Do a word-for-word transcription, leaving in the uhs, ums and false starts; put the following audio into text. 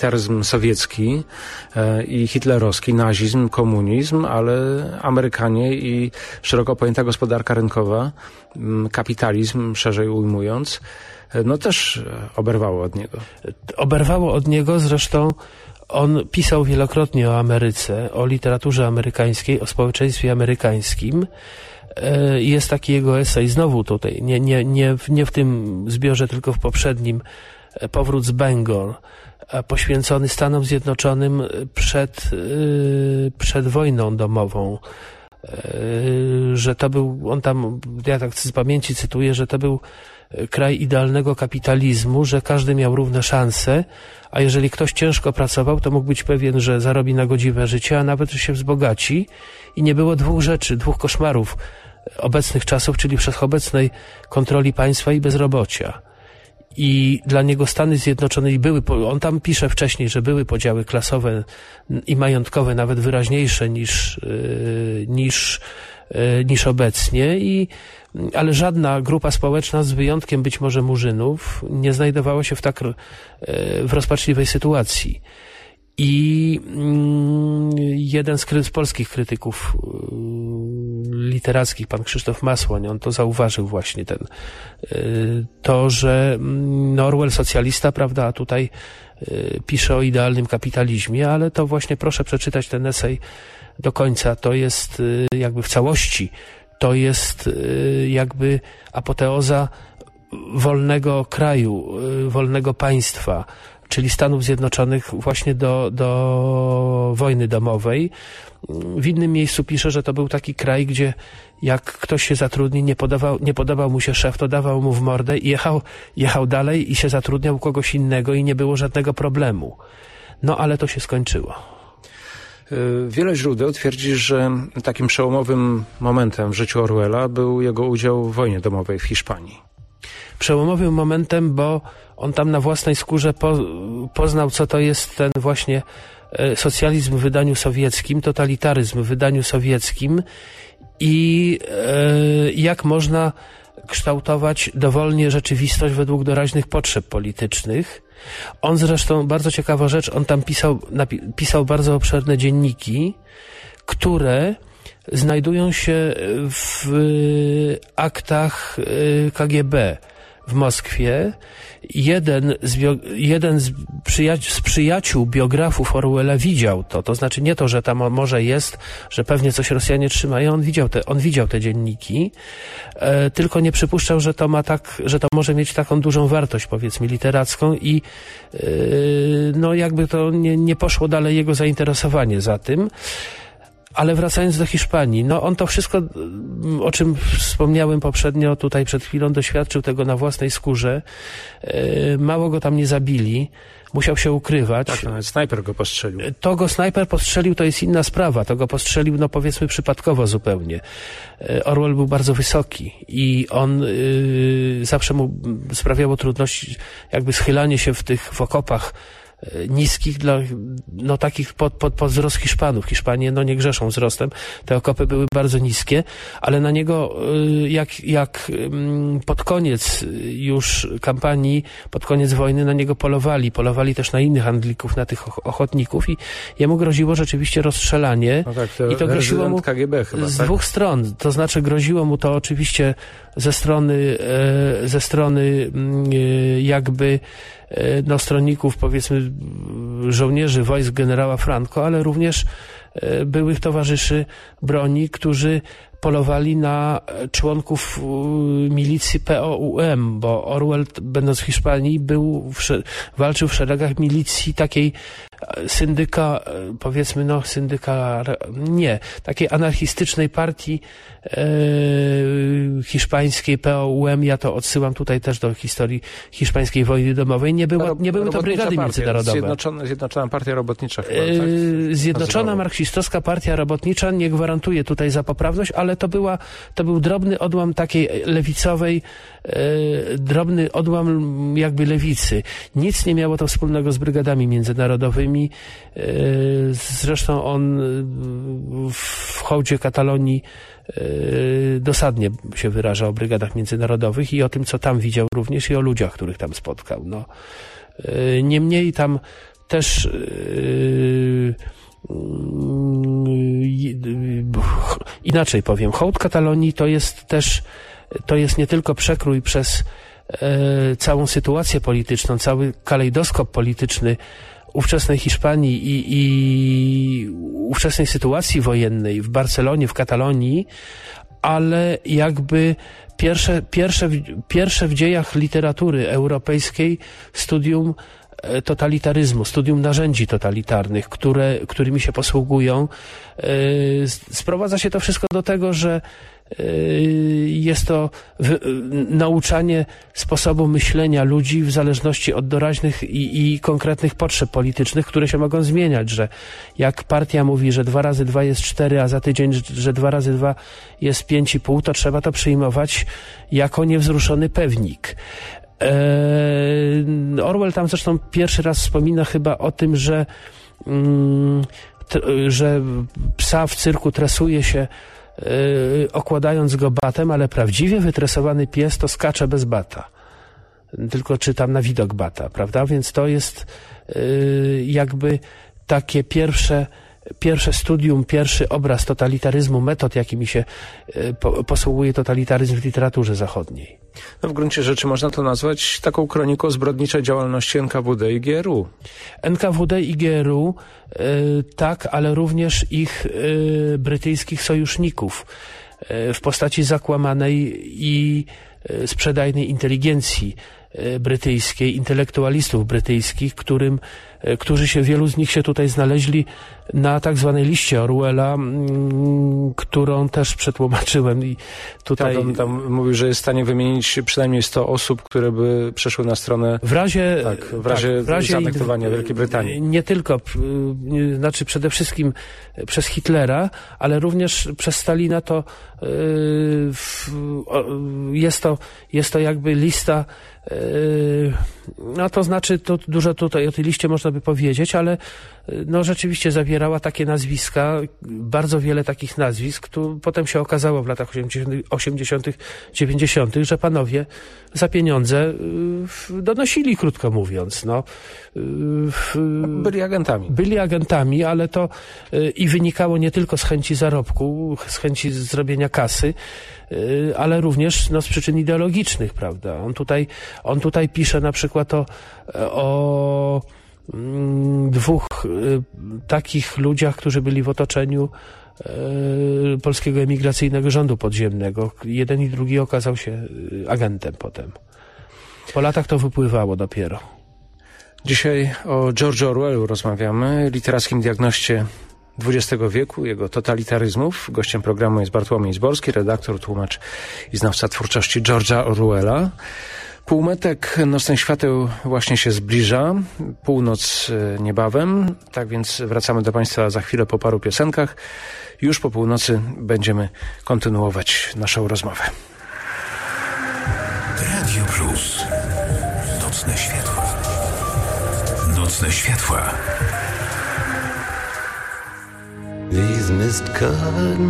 totalitaryzm sowiecki i hitlerowski, nazizm, komunizm, ale Amerykanie i szeroko pojęta gospodarka rynkowa, kapitalizm szerzej ujmując, no też oberwało od niego. Oberwało od niego, zresztą on pisał wielokrotnie o Ameryce, o literaturze amerykańskiej, o społeczeństwie amerykańskim. Jest taki jego esej, znowu tutaj, nie, nie, nie, nie w tym zbiorze, tylko w poprzednim, Powrót z Bangor, poświęcony Stanom Zjednoczonym przed, przed wojną domową. Że to był, on tam, ja tak z pamięci cytuję, że to był kraj idealnego kapitalizmu, że każdy miał równe szanse, a jeżeli ktoś ciężko pracował, to mógł być pewien, że zarobi na godziwe życie, a nawet, że się wzbogaci. I nie było dwóch rzeczy, dwóch koszmarów obecnych czasów, czyli wszechobecnej kontroli państwa i bezrobocia. I dla niego Stany Zjednoczone były, on tam pisze wcześniej, że były podziały klasowe i majątkowe nawet wyraźniejsze niż, niż, niż obecnie, i, ale żadna grupa społeczna, z wyjątkiem być może Murzynów, nie znajdowała się w tak w rozpaczliwej sytuacji. I jeden z, kry, z polskich krytyków literackich, pan Krzysztof Masłoń, on to zauważył właśnie, ten, to, że no Orwell socjalista, prawda, a tutaj pisze o idealnym kapitalizmie, ale to właśnie proszę przeczytać ten esej do końca, to jest jakby w całości, to jest jakby apoteoza wolnego kraju, wolnego państwa, czyli Stanów Zjednoczonych właśnie do, do wojny domowej. W innym miejscu pisze, że to był taki kraj, gdzie jak ktoś się zatrudni, nie podawał, nie podobał mu się szef, to dawał mu w mordę i jechał, jechał dalej i się zatrudniał u kogoś innego i nie było żadnego problemu. No ale to się skończyło. Wiele źródeł twierdzi, że takim przełomowym momentem w życiu Orwella był jego udział w wojnie domowej w Hiszpanii. Przełomowym momentem, bo on tam na własnej skórze po, poznał, co to jest ten właśnie socjalizm w wydaniu sowieckim, totalitaryzm w wydaniu sowieckim i e, jak można kształtować dowolnie rzeczywistość według doraźnych potrzeb politycznych. On zresztą, bardzo ciekawa rzecz, on tam pisał, napi- pisał bardzo obszerne dzienniki, które znajdują się w aktach K G B w Moskwie. Jeden z, bio, jeden z, przyja- z przyjaciół biografów Orwella widział to, to znaczy nie to, że tam może jest, że pewnie coś Rosjanie trzymają, on widział te, on widział te dzienniki, e, tylko nie przypuszczał, że to ma tak, że to może mieć taką dużą wartość, powiedzmy, literacką i e, no jakby to nie, nie poszło dalej jego zainteresowanie za tym. Ale wracając do Hiszpanii, no on to wszystko, o czym wspomniałem poprzednio, tutaj przed chwilą, doświadczył tego na własnej skórze. Mało go tam nie zabili, musiał się ukrywać. Tak, nawet snajper go postrzelił. To go snajper postrzelił, to jest inna sprawa. To go postrzelił, no powiedzmy, przypadkowo zupełnie. Orwell był bardzo wysoki i on y, zawsze mu sprawiało trudności jakby schylanie się w tych, w okopach niskich dla, no takich pod, pod, pod wzrost Hiszpanów. Hiszpanie, no nie grzeszą wzrostem. Te okopy były bardzo niskie, ale na niego, jak, jak pod koniec już kampanii, pod koniec wojny na niego polowali. Polowali też na innych handlików, na tych ochotników i jemu groziło rzeczywiście rozstrzelanie. No tak, to i to groziło mu K G B chyba, z tak? dwóch stron. To znaczy groziło mu to oczywiście ze strony, ze strony jakby no stronników, powiedzmy, żołnierzy wojsk generała Franco, ale również byłych towarzyszy broni, którzy polowali na członków milicji P O U M, bo Orwell, będąc w Hiszpanii, był w, walczył w szeregach milicji takiej syndyka, powiedzmy, no syndyka, nie, takiej anarchistycznej partii e, hiszpańskiej P O U M. Ja to odsyłam tutaj też do historii hiszpańskiej wojny domowej. Nie, było, nie były to brygady partia, międzynarodowe. Zjednoczona, Zjednoczona Partia Robotnicza chyba, e, tak? Zjednoczona Nazywało. Marksistowska Partia Robotnicza, nie gwarantuję tutaj za poprawność, ale to była, to był drobny odłam takiej lewicowej, e, drobny odłam jakby lewicy. Nic nie miało to wspólnego z brygadami międzynarodowymi. Zresztą on w hołdzie Katalonii dosadnie się wyraża o brygadach międzynarodowych i o tym, co tam widział również i o ludziach, których tam spotkał. No, niemniej tam też yy, yy, inaczej powiem, hołd Katalonii to jest też, to jest nie tylko przekrój przez yy, całą sytuację polityczną, cały kalejdoskop polityczny ówczesnej Hiszpanii i, i ówczesnej sytuacji wojennej w Barcelonie, w Katalonii, ale jakby pierwsze, pierwsze, pierwsze w dziejach literatury europejskiej studium totalitaryzmu, studium narzędzi totalitarnych, które, którymi się posługują. Sprowadza się to wszystko do tego, że jest to w, nauczanie sposobu myślenia ludzi w zależności od doraźnych i, i konkretnych potrzeb politycznych, które się mogą zmieniać, że jak partia mówi, że dwa razy dwa jest cztery, a za tydzień, że dwa razy dwa jest pięć i pół, to trzeba to przyjmować jako niewzruszony pewnik. Orwell tam zresztą pierwszy raz wspomina chyba o tym, że, mm, t, że psa w cyrku tresuje się Yy, okładając go batem, ale prawdziwie wytresowany pies to skacze bez bata. Tylko czytam na widok bata, prawda? Więc to jest yy, jakby takie pierwsze, pierwsze studium, pierwszy obraz totalitaryzmu, metod, jakimi się yy, po, posługuje totalitaryzm w literaturze zachodniej. No w gruncie rzeczy można to nazwać taką kroniką zbrodniczej działalności N K W D i G R U. N K W D i G R U, yy, tak, ale również ich yy, brytyjskich sojuszników yy, w postaci zakłamanej i yy, sprzedajnej inteligencji yy, brytyjskiej, intelektualistów brytyjskich, którym, yy, którzy się, wielu z nich się tutaj znaleźli na tak zwanej liście Orwella, yy, którą też przetłumaczyłem i tutaj... Tak, on tam mówił, że jest w stanie wymienić przynajmniej sto osób, które by przeszły na stronę... W razie... Tak, w razie, tak, w razie zaanektowania Wielkiej Brytanii. Nie tylko, znaczy przede wszystkim przez Hitlera, ale również przez Stalina to yy, w, o, jest to, jest to jakby lista, yy, no to znaczy, to dużo tutaj o tej liście można by powiedzieć, ale no rzeczywiście zawierała takie nazwiska, bardzo wiele takich nazwisk, tu potem się okazało w latach osiemdziesiątych, dziewięćdziesiątych, że panowie za pieniądze yy, donosili, krótko mówiąc, no. Yy, byli agentami. Byli agentami, ale to yy, i wynikało nie tylko z chęci zarobku, z chęci zrobienia kasy, yy, ale również no, z przyczyn ideologicznych, prawda. On tutaj, on tutaj pisze na przykład o, o dwóch y, takich ludziach, którzy byli w otoczeniu y, polskiego emigracyjnego rządu podziemnego. Jeden i drugi okazał się y, agentem potem. Po latach to wypływało dopiero. Dzisiaj o George Orwellu rozmawiamy, literackim diagnoście dwudziestego wieku, jego totalitaryzmów. Gościem programu jest Bartłomiej Zborski, redaktor, tłumacz i znawca twórczości George'a Orwella. Półmetek nocnych świateł właśnie się zbliża, północ niebawem, tak więc wracamy do Państwa za chwilę po paru piosenkach. Już po północy będziemy kontynuować naszą rozmowę. Radio Plus. Nocne światła. Nocne światła. These mist-covered